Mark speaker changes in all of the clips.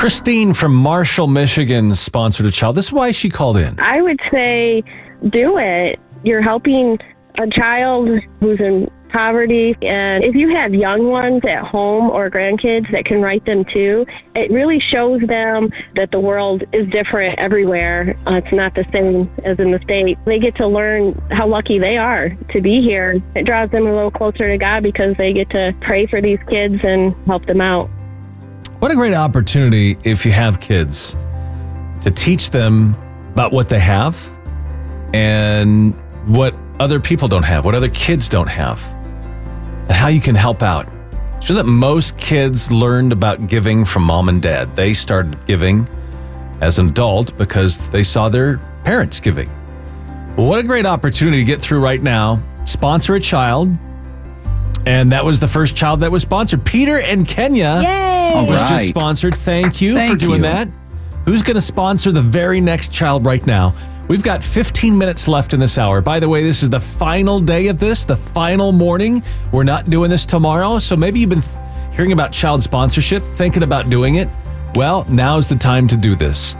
Speaker 1: Christine from Marshall, Michigan sponsored a child. This is why she called in.
Speaker 2: I would say do it. You're helping a child who's in poverty, and if you have young ones at home or grandkids that can write them too, it really shows them that the world is different everywhere. It's not the same as in the States. They get to learn how lucky they are to be here. It draws them a little closer to God because they get to pray for these kids and help them out.
Speaker 1: What a great opportunity if you have kids to teach them about what they have and what other people don't have, what other kids don't have, and how you can help out. So that most kids learned about giving from mom and dad. They started giving as an adult because they saw their parents giving. Well, what a great opportunity to get through right now. Sponsor a child. And that was the first child that was sponsored. Peter and Kenya was just sponsored. Thank you for doing that. Who's going to sponsor the very next child right now? We've got 15 minutes left in this hour. By the way, this is the final day of this, the final morning. We're not doing this tomorrow. So maybe you've been hearing about child sponsorship, thinking about doing it. Well, now's the time to do this.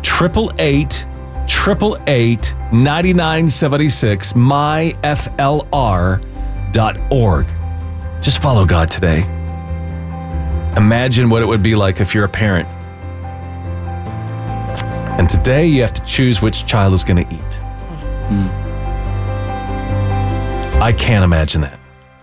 Speaker 1: 888-888-9976, myflr.org. Just follow God today. Imagine what it would be like if you're a parent. And today you have to choose which child is going to eat. I can't imagine that.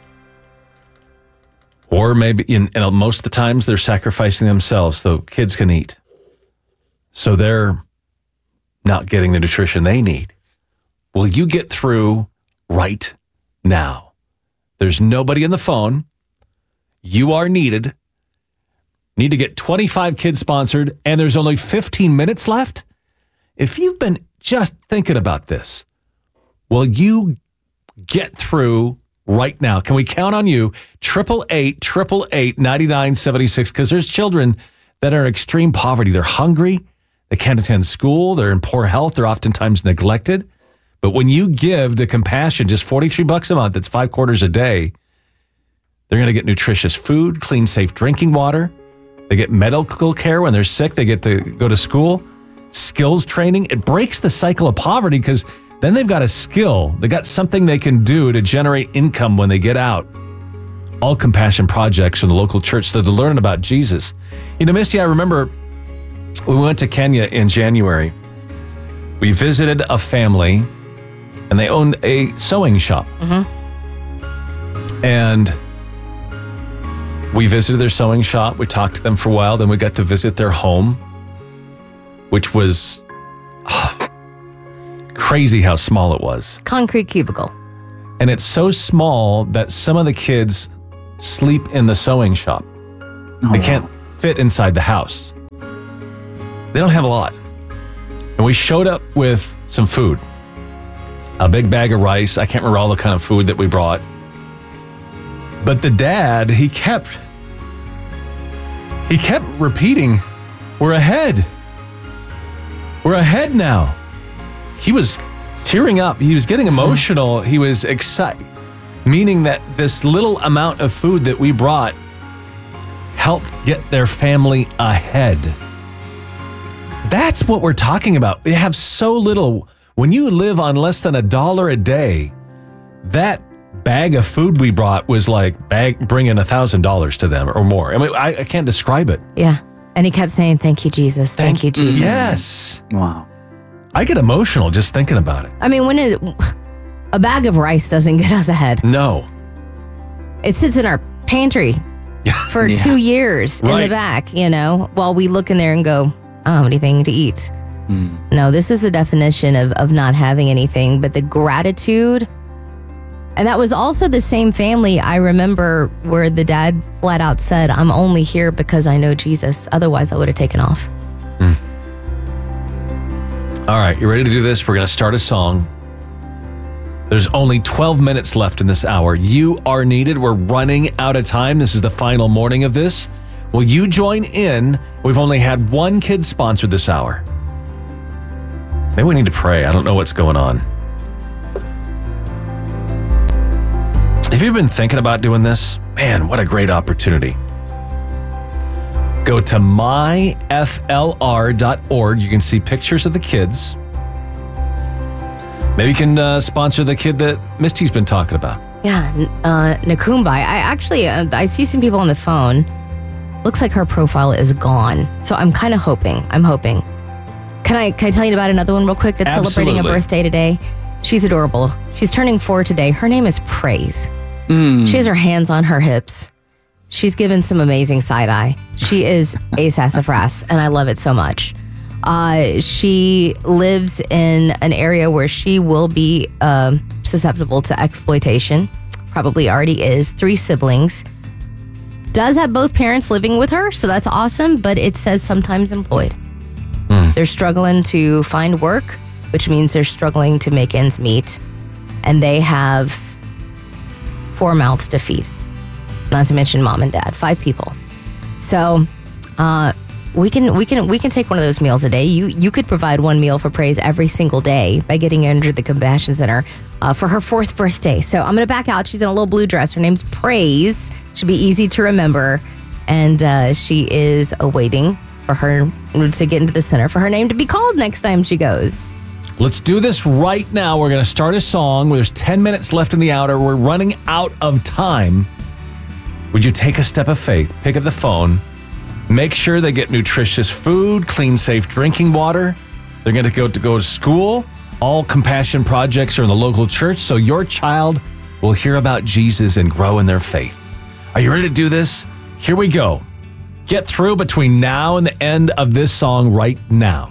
Speaker 1: Or maybe, most of the times, they're sacrificing themselves so kids can eat. So they're not getting the nutrition they need. Will you get through right now? There's nobody on the phone. You are needed. Need to get 25 kids sponsored, and there's only 15 minutes left? If you've been just thinking about this, will you get through right now? Can we count on you? 888-888-9976, because there's children that are in extreme poverty. They're hungry. They can't attend school. They're in poor health. They're oftentimes neglected. But when you give to Compassion just $43 a month, that's 5 quarters a day, they're going to get nutritious food, clean, safe drinking water. They get medical care when they're sick. They get to go to school, skills training. It breaks the cycle of poverty because then they've got a skill. They got something they can do to generate income when they get out. All Compassion projects in the local church so they're learning about Jesus. You know, Misty, I remember we went to Kenya in January. We visited a family, and they owned a sewing shop. And we visited their sewing shop. We talked to them for a while. Then we got to visit their home, which was crazy how small it was.
Speaker 3: Concrete cubicle.
Speaker 1: And it's so small that some of the kids sleep in the sewing shop. They can't fit inside the house. They don't have a lot. And we showed up with some food. A big bag of rice. I can't remember all the kind of food that we brought. But the dad, he kept repeating, we're ahead. We're ahead now. He was tearing up. He was getting emotional. He was excited, meaning that this little amount of food that we brought helped get their family ahead. That's what we're talking about. We have so little. When you live on less than $1 a day, that bag of food we brought was like bringing $1,000 to them or more. I mean, I can't describe it.
Speaker 3: Yeah. And he kept saying, thank you, Jesus. Thank you, Jesus.
Speaker 1: Yes.
Speaker 4: Wow.
Speaker 1: I get emotional just thinking about it.
Speaker 3: I mean, a bag of rice doesn't get us ahead.
Speaker 1: No.
Speaker 3: It sits in our pantry for 2 years in the back, while we look in there and go, I don't have anything to eat. No, this is the definition of not having anything, but the gratitude. And that was also the same family, I remember, where the dad flat out said, I'm only here because I know Jesus. Otherwise, I would have taken off.
Speaker 1: All right, you ready to do this? We're going to start a song. There's only 12 minutes left in this hour. You are needed. We're running out of time. This is the final morning of this. Will you join in? We've only had one kid sponsored this hour. Maybe we need to pray. I don't know what's going on. If you've been thinking about doing this, man, what a great opportunity. Go to myflr.org. You can see pictures of the kids. Maybe you can sponsor the kid that Misty's been talking about.
Speaker 3: Yeah, Nakumbai. I see some people on the phone. Looks like her profile is gone. So I'm kind of hoping. Can I tell you about another one real quick that's celebrating a birthday today? She's adorable. She's turning 4 today. Her name is Praise. She has her hands on her hips. She's given some amazing side eye. She is a sassafras, and I love it so much. She lives in an area where she will be susceptible to exploitation. Probably already is. 3 siblings. Does have both parents living with her, so that's awesome, but it says sometimes employed. They're struggling to find work, which means they're struggling to make ends meet, and they have 4 mouths to feed. Not to mention mom and dad, 5 people. So we can take one of those meals a day. You could provide one meal for Praise every single day by getting her into the Compassion Center for her 4th birthday. So I'm going to back out. She's in a little blue dress. Her name's Praise. Should be easy to remember. And she is awaiting for her to get into the center for her name to be called next time she goes.
Speaker 1: Let's do this right now. We're going to start a song. There's 10 minutes left in the hour. We're running out of time. Would you take a step of faith? Pick up the phone. Make sure they get nutritious food, clean, safe drinking water. They're going to go to school. All compassion projects are in the local church, so your child will hear about Jesus and grow in their faith. Are you ready to do this? Here we go. Get through between now and the end of this song right now.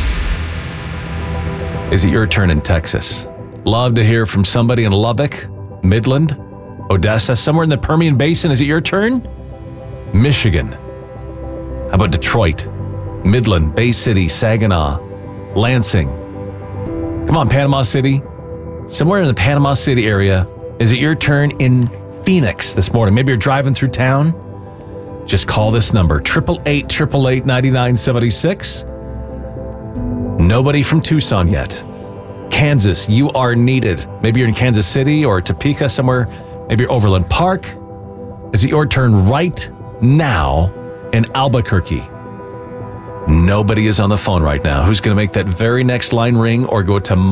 Speaker 1: Is it your turn in Texas? Love to hear from somebody in Lubbock, Midland, Odessa, somewhere in the Permian Basin. Is it your turn? Michigan. How about Detroit, Midland, Bay City, Saginaw, Lansing? Come on, Panama City. Somewhere in the Panama City area. Is it your turn in Phoenix this morning? Maybe you're driving through town. Just call this number, 888-888-9976. Nobody from Tucson yet. Kansas, you are needed. Maybe you're in Kansas City or Topeka somewhere. Maybe you're Overland Park. Is it your turn right now in Albuquerque? Nobody is on the phone right now. Who's going to make that very next line ring or go to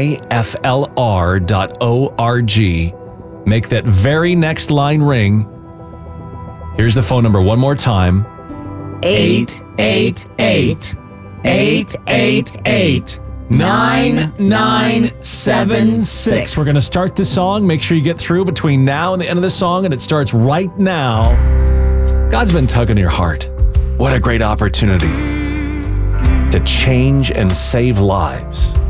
Speaker 1: myflr.org. Make that very next line ring. Here's the phone number one more time. 888-888-9976. We're going to start the song. Make sure you get through between now and the end of the song, and it starts right now. God's been tugging your heart. What a great opportunity to change and save lives.